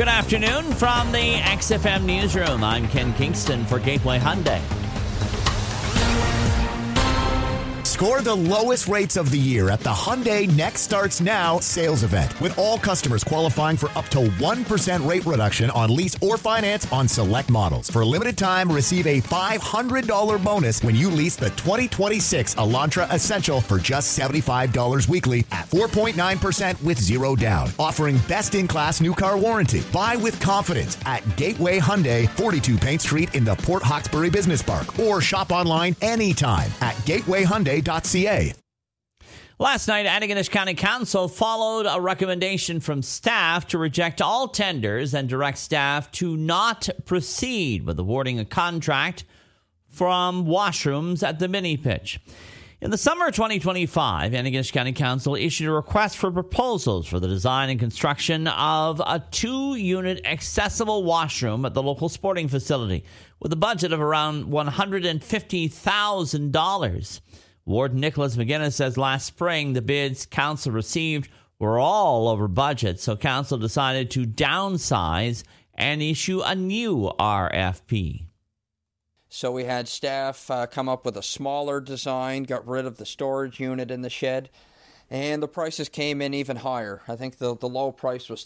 Good afternoon from the XFM Newsroom. I'm Ken Kingston for Gateway Hyundai. Score the lowest rates of the year at the Hyundai Next Starts Now sales event, with all customers qualifying for up to 1% rate reduction on lease or finance on select models. For a limited time, receive a $500 bonus when you lease the 2026 Elantra Essential for just $75 weekly at 4.9% with zero down. Offering best-in-class new car warranty. Buy with confidence at Gateway Hyundai, 42 Paint Street in the Port Hawkesbury Business Park, or shop online anytime at gatewayhyundai.ca. Last night, Antigonish County Council followed a recommendation from staff to reject all tenders and direct staff to not proceed with awarding a contract from washrooms at the mini pitch. In the summer of 2025, Antigonish County Council issued a request for proposals for the design and construction of a 2-unit accessible washroom at the local sporting facility with a budget of around $150,000. Warden Nicholas McGinnis says last spring the bids council received were all over budget, so council decided to downsize and issue a new RFP. So we had staff come up with a smaller design, got rid of the storage unit in the shed, and the prices came in even higher. I think the low price was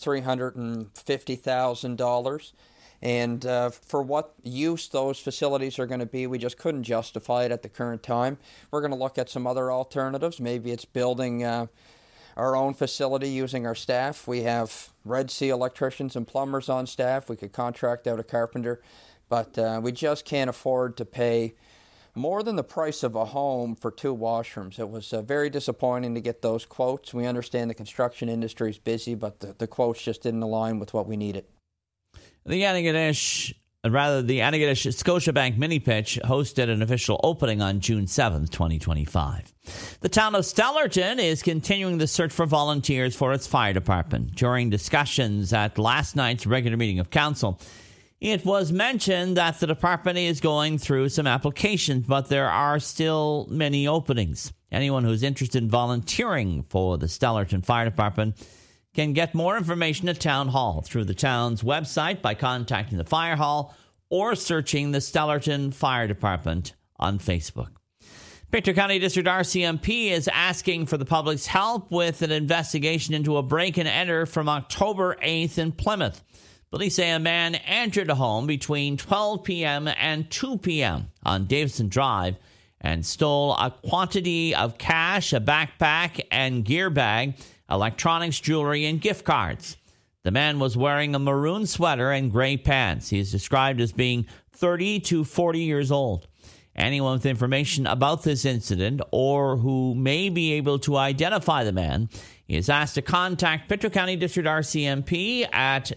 $350,000. And for what use those facilities are going to be, we just couldn't justify it at the current time. We're going to look at some other alternatives. Maybe it's building our own facility using our staff. We have Red Sea electricians and plumbers on staff. We could contract out a carpenter. But we just can't afford to pay more than the price of a home for 2 washrooms. It was very disappointing to get those quotes. We understand the construction industry is busy, but the quotes just didn't align with what we needed. The Antigonish Scotiabank Mini Pitch hosted an official opening on June 7th, 2025. The town of Stellarton is continuing the search for volunteers for its fire department. During discussions at last night's regular meeting of council, it was mentioned that the department is going through some applications, but there are still many openings. Anyone who's interested in volunteering for the Stellarton Fire Department can get more information at Town Hall through the town's website by contacting the Fire Hall or searching the Stellarton Fire Department on Facebook. Pictou County District RCMP is asking for the public's help with an investigation into a break-and-enter from October 8th in Plymouth. Police say a man entered a home between 12 p.m. and 2 p.m. on Davison Drive and stole a quantity of cash, a backpack, and gear bag, electronics, jewelry, and gift cards. The man was wearing a maroon sweater and gray pants. He is described as being 30 to 40 years old. Anyone with information about this incident or who may be able to identify the man is asked to contact Pictou County District RCMP at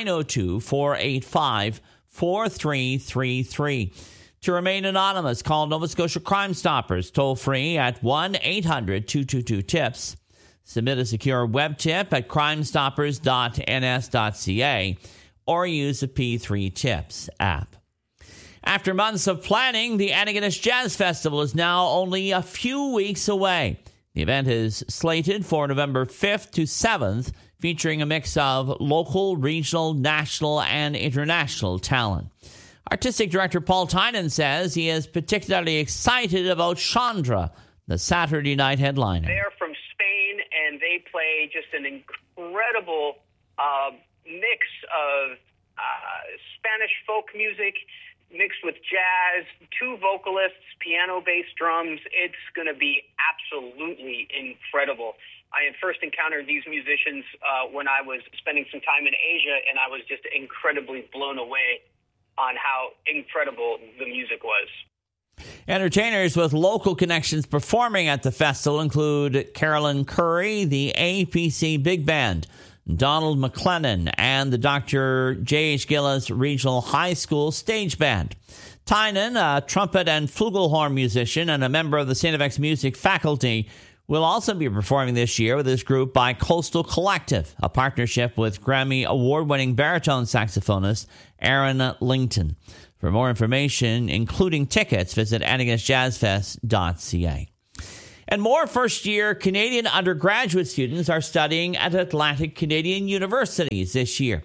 902-485-4333. To remain anonymous, call Nova Scotia Crime Stoppers toll-free at 1-800-222-TIPS. Submit a secure web tip at crimestoppers.ns.ca or use the P3 Tips app. After months of planning, the Antigonish Jazz Festival is now only a few weeks away. The event is slated for November 5th to 7th, featuring a mix of local, regional, national, and international talent. Artistic director Paul Tynan says he is particularly excited about Chandra, the Saturday night headliner. They're from Spain, and they play just an incredible mix of Spanish folk music mixed with jazz, 2 vocalists, piano, bass, drums. It's going to be absolutely incredible. I had first encountered these musicians when I was spending some time in Asia, and I was just incredibly blown away on how incredible the music was. Entertainers with local connections performing at the festival include Carolyn Curry, the APC Big Band, Donald McLennan, and the Dr. J.H. Gillis Regional High School Stage Band. Tynan, a trumpet and flugelhorn musician and a member of the St. FX Music faculty, will also be performing this year with his group by Coastal Collective, a partnership with Grammy award-winning baritone saxophonist Aaron Lington. For more information, including tickets, visit AntigonishJazzFest.ca. And more first-year Canadian undergraduate students are studying at Atlantic Canadian universities this year.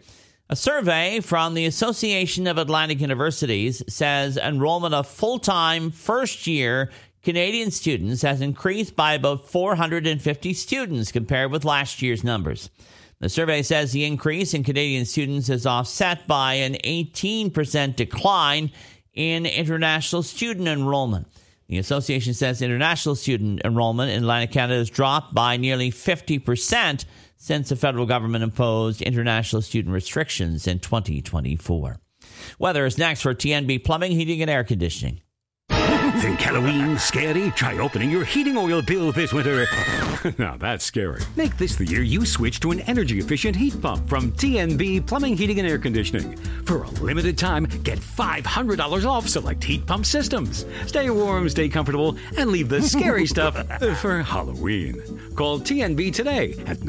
A survey from the Association of Atlantic Universities says enrollment of full-time first-year Canadian students has increased by about 450 students compared with last year's numbers. The survey says the increase in Canadian students is offset by an 18% decline in international student enrollment. The association says international student enrollment in Atlantic Canada has dropped by nearly 50% since the federal government imposed international student restrictions in 2024. Weather is next for TNB Plumbing, Heating, and Air Conditioning. Think Halloween scary? Try opening your heating oil bill this winter. Now that's scary. Make this the year you switch to an energy-efficient heat pump from TNB Plumbing, Heating, and Air Conditioning. For a limited time, get $500 off select heat pump systems. Stay warm, stay comfortable, and leave the scary stuff for Halloween. Call TNB today at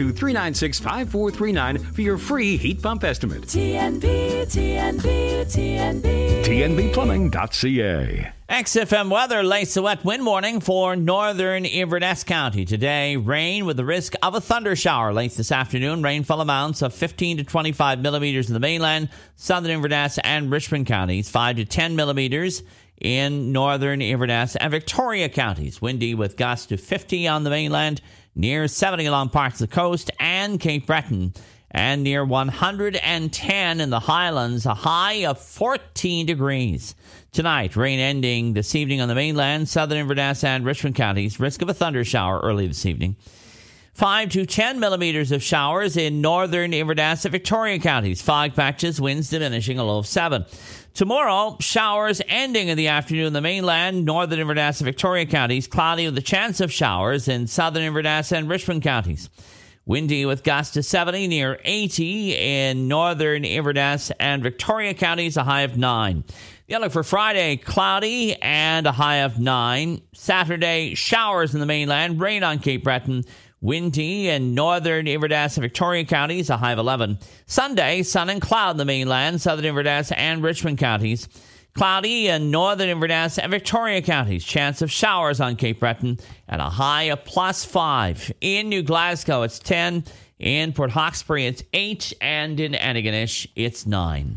902-396-5439 for your free heat pump estimate. TNB, TNB, TNB. TNBplumbing.ca. XFM weather, late to wet wind warning for northern Inverness County. Today, rain with the risk of a thunder shower late this afternoon. Rainfall amounts of 15 to 25 millimeters in the mainland, southern Inverness and Richmond counties, 5 to 10 millimeters in northern Inverness and Victoria counties. Windy with gusts to 50 on the mainland, near 70 along parts of the coast and Cape Breton, and near 110 in the Highlands, a high of 14 degrees. Tonight, rain ending this evening on the mainland, southern Inverness and Richmond counties. Risk of a thunder shower early this evening. 5 to 10 millimeters of showers in northern Inverness and Victoria counties. Fog patches, winds diminishing, a low of 7. Tomorrow, showers ending in the afternoon in the mainland, northern Inverness and Victoria counties. Cloudy with a chance of showers in southern Inverness and Richmond counties. Windy with gusts to 70, near 80 in northern Inverness and Victoria counties, a high of 9. The outlook for Friday, cloudy and a high of 9. Saturday, showers in the mainland, rain on Cape Breton, windy in northern Inverness and Victoria counties, a high of 11. Sunday, sun and cloud in the mainland, southern Inverness and Richmond counties. Cloudy in northern Inverness and Victoria counties. Chance of showers on Cape Breton and a high of +5. In New Glasgow, it's 10. In Port Hawkesbury, it's 8. And in Antigonish, it's 9.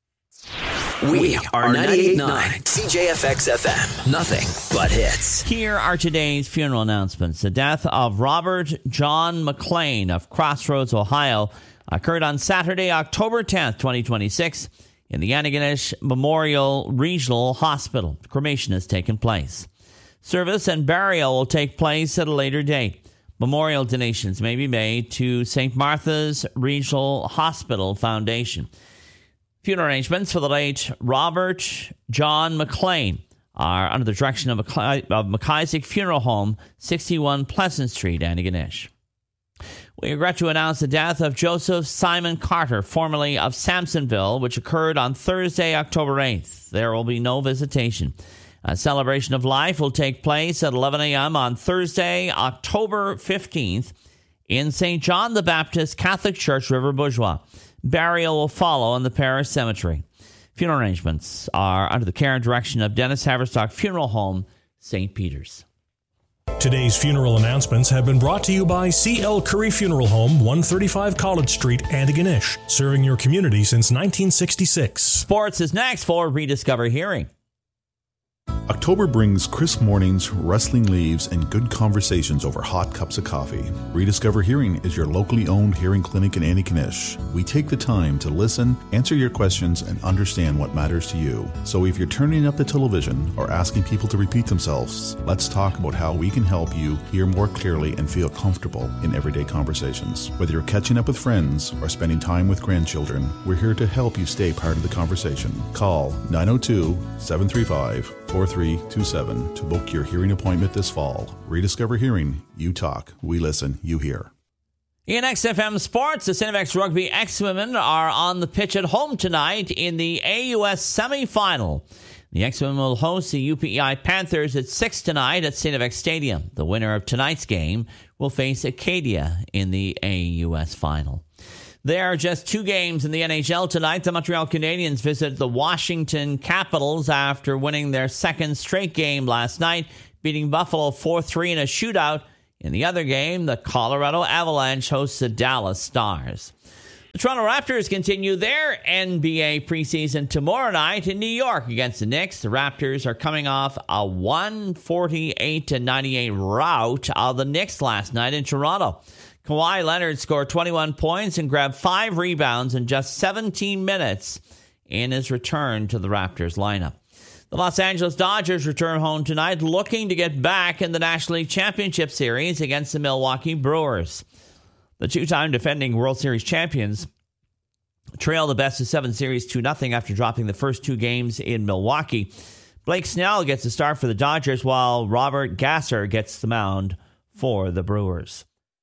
We are 98.9 CJFX FM. Nothing but hits. Here are today's funeral announcements. The death of Robert John McLean of Crossroads, Ohio, occurred on Saturday, October 10th, 2026. In the Antigonish Memorial Regional Hospital. Cremation has taken place. Service and burial will take place at a later date. Memorial donations may be made to St. Martha's Regional Hospital Foundation. Funeral arrangements for the late Robert John McLean are under the direction of McIsaac Funeral Home, 61 Pleasant Street, Antigonish. We regret to announce the death of Joseph Simon Carter, formerly of Sampsonville, which occurred on Thursday, October 8th. There will be no visitation. A celebration of life will take place at 11 a.m. on Thursday, October 15th, in St. John the Baptist Catholic Church, River Bourgeois. Burial will follow in the parish cemetery. Funeral arrangements are under the care and direction of Dennis Haverstock Funeral Home, St. Peter's. Today's funeral announcements have been brought to you by C.L. Curry Funeral Home, 135 College Street, Antigonish, serving your community since 1966. Sports is next for Rediscover Hearing. October brings crisp mornings, rustling leaves, and good conversations over hot cups of coffee. Rediscover Hearing is your locally owned hearing clinic in Antigonish. We take the time to listen, answer your questions, and understand what matters to you. So if you're turning up the television or asking people to repeat themselves, let's talk about how we can help you hear more clearly and feel comfortable in everyday conversations. Whether you're catching up with friends or spending time with grandchildren, we're here to help you stay part of the conversation. Call 902-735-4327 to book your hearing appointment this fall. Rediscover Hearing. You talk, we listen, you hear. In XFM Sports, the Cinevex Rugby X-Women are on the pitch at home tonight in the AUS semifinal. The X-Women will host the UPEI Panthers at 6 tonight at Cinevex Stadium. The winner of tonight's game will face Acadia in the AUS final. There are just 2 games in the NHL tonight. The Montreal Canadiens visit the Washington Capitals after winning their second straight game last night, beating Buffalo 4-3 in a shootout. In the other game, the Colorado Avalanche hosts the Dallas Stars. The Toronto Raptors continue their NBA preseason tomorrow night in New York against the Knicks. The Raptors are coming off a 148-98 rout of the Knicks last night in Toronto. Kawhi Leonard scored 21 points and grabbed 5 rebounds in just 17 minutes in his return to the Raptors lineup. The Los Angeles Dodgers return home tonight looking to get back in the National League Championship Series against the Milwaukee Brewers. The two-time defending World Series champions trail the best-of-7 series 2-0 after dropping the first 2 games in Milwaukee. Blake Snell gets the start for the Dodgers, while Robert Gasser gets the mound for the Brewers.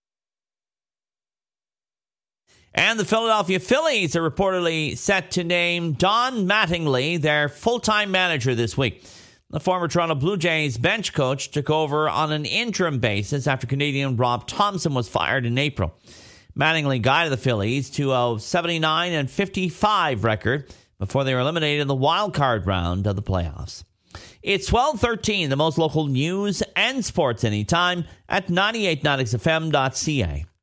And the Philadelphia Phillies are reportedly set to name Don Mattingly their full-time manager this week. The former Toronto Blue Jays bench coach took over on an interim basis after Canadian Rob Thompson was fired in April. Mattingly guided the Phillies to a 79-55 record before they were eliminated in the wild card round of the playoffs. It's 12:13, the most local news and sports anytime at 989xfm.ca.